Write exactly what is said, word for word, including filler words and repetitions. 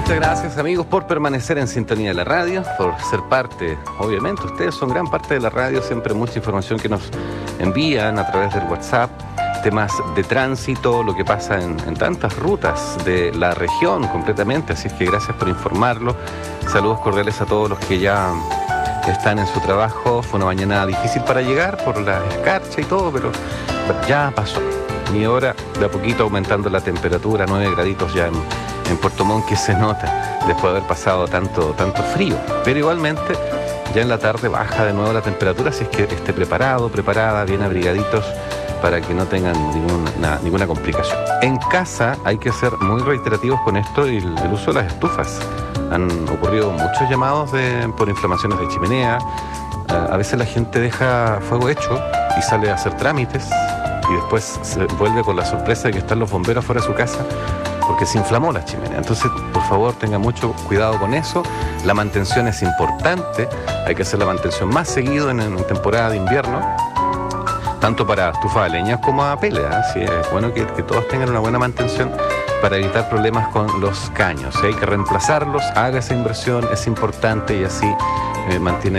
Muchas gracias, amigos, por permanecer en sintonía de la radio, por ser parte, obviamente, ustedes son gran parte de la radio, siempre mucha información que nos envían a través del WhatsApp, temas de tránsito, lo que pasa en, en tantas rutas de la región completamente, así es que gracias por informarlo. Saludos cordiales a todos los que ya están en su trabajo. Fue una mañana difícil para llegar por la escarcha y todo, pero ya pasó. Y ahora, de a poquito aumentando la temperatura, nueve graditos ya en, en Puerto Montt, que se nota después de haber pasado tanto, tanto frío. Pero igualmente, ya en la tarde baja de nuevo la temperatura, así es que esté preparado, preparada, bien abrigaditos, para que no tengan ninguna, ninguna complicación. En casa hay que ser muy reiterativos con esto y el, el uso de las estufas. Han ocurrido muchos llamados de, por inflamaciones de chimenea. A veces la gente deja fuego hecho y sale a hacer trámites y después se vuelve con la sorpresa de que están los bomberos fuera de su casa porque se inflamó la chimenea. Entonces, por favor, tenga mucho cuidado con eso. La mantención es importante. Hay que hacer la mantención más seguido en, en temporada de invierno, tanto para estufa de leña como a pelea. Así es bueno que, que todos tengan una buena mantención para evitar problemas con los caños. Hay que reemplazarlos, haga esa inversión, es importante y así eh, mantiene